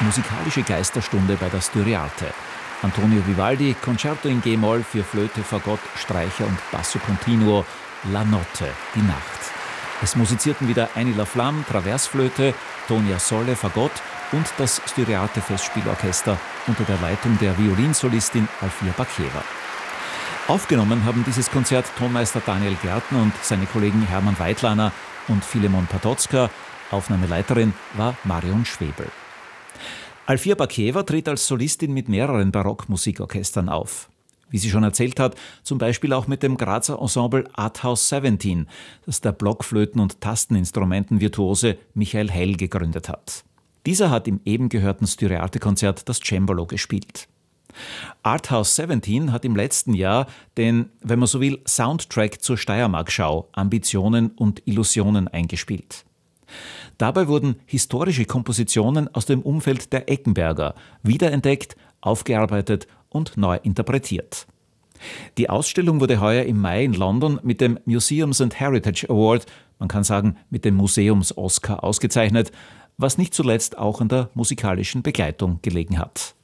musikalische Geisterstunde bei der Styriarte. Antonio Vivaldi, Concerto in G-Moll für Flöte, Fagott, Streicher und Basso Continuo, La Notte, die Nacht. Es musizierten wieder Annie Laflamme, Traversflöte, Tonia Solle, Fagott und das Styriarte Festspielorchester unter der Leitung der Violinsolistin Alfia Bakeva. Aufgenommen haben dieses Konzert Tonmeister Daniel Gärtner und seine Kollegen Hermann Weidlaner und Philemon Patoczka. Aufnahmeleiterin war Marion Schwebel. Alfia Bakeva tritt als Solistin mit mehreren Barockmusikorchestern auf. Wie sie schon erzählt hat, zum Beispiel auch mit dem Grazer Ensemble Arthouse 17, das der Blockflöten- und Tasteninstrumentenvirtuose Michael Hell gegründet hat. Dieser hat im eben gehörten Styriarte-Konzert das Cembalo gespielt. Arthouse 17 hat im letzten Jahr den, wenn man so will, Soundtrack zur Steiermark-Schau Ambitionen und Illusionen eingespielt. Dabei wurden historische Kompositionen aus dem Umfeld der Eckenberger wiederentdeckt, aufgearbeitet und neu interpretiert. Die Ausstellung wurde heuer im Mai in London mit dem Museums and Heritage Award, man kann sagen mit dem Museums-Oscar, ausgezeichnet, was nicht zuletzt auch an der musikalischen Begleitung gelegen hat.